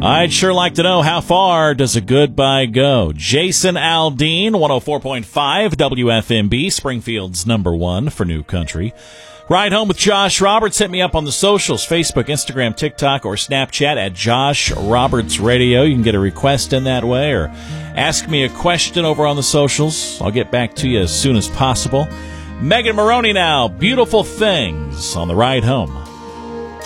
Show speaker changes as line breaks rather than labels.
I'd sure like to know, how far does a goodbye go? Jason Aldean, 104.5 WFMB, Springfield's #1 for New Country. Ride Home with Josh Roberts. Hit me up on the socials, Facebook, Instagram, TikTok, or Snapchat at Josh Roberts Radio. You can get a request in that way, or ask me a question over on the socials. I'll get back to you as soon as possible. Megan Maroney now, Beautiful Things on the Ride Home.